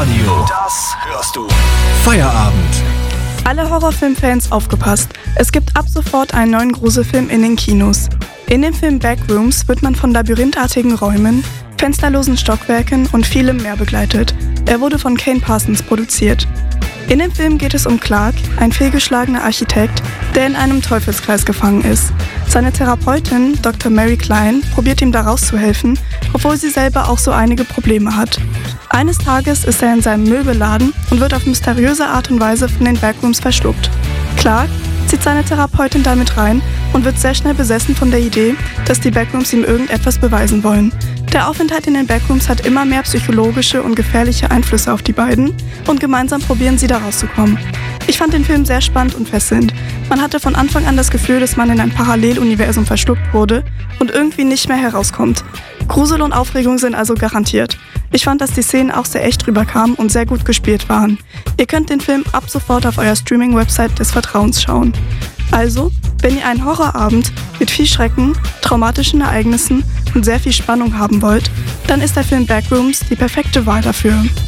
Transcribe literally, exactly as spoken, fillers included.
Radio. Das hörst du. Feierabend. Alle Horrorfilmfans aufgepasst. Es gibt ab sofort einen neuen Gruselfilm in den Kinos. In dem Film Backrooms wird man von labyrinthartigen Räumen, fensterlosen Stockwerken und vielem mehr begleitet. Er wurde von Kane Parsons produziert. In dem Film geht es um Clark, ein fehlgeschlagener Architekt, der in einem Teufelskreis gefangen ist. Seine Therapeutin, Doktor Mary Klein, probiert ihm da rauszuhelfen, obwohl sie selber auch so einige Probleme hat. Eines Tages ist er in seinem Möbelladen und wird auf mysteriöse Art und Weise von den Backrooms verschluckt. Clark zieht seine Therapeutin damit rein und wird sehr schnell besessen von der Idee, dass die Backrooms ihm irgendetwas beweisen wollen. Der Aufenthalt in den Backrooms hat immer mehr psychologische und gefährliche Einflüsse auf die beiden und gemeinsam probieren sie da rauszukommen. Ich fand den Film sehr spannend und fesselnd. Man hatte von Anfang an das Gefühl, dass man in ein Paralleluniversum verschluckt wurde und irgendwie nicht mehr herauskommt. Grusel und Aufregung sind also garantiert. Ich fand, dass die Szenen auch sehr echt rüberkamen und sehr gut gespielt waren. Ihr könnt den Film ab sofort auf eurer Streaming-Website des Vertrauens schauen. Also, wenn ihr einen Horrorabend mit viel Schrecken, traumatischen Ereignissen und sehr viel Spannung haben wollt, dann ist der Film Backrooms die perfekte Wahl dafür.